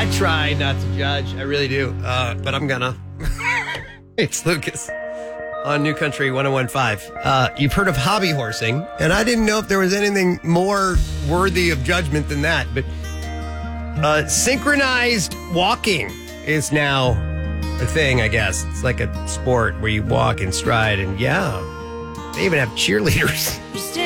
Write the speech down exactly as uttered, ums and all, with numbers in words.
I try not to judge. I really do. Uh, but I'm gonna. It's Lucas on New Country one oh one point five. Uh, you've heard of hobby horsing, and I didn't know if there was anything more worthy of judgment than that. But uh, synchronized walking is now a thing, I guess. It's like a sport where you walk in stride, and yeah, they even have cheerleaders.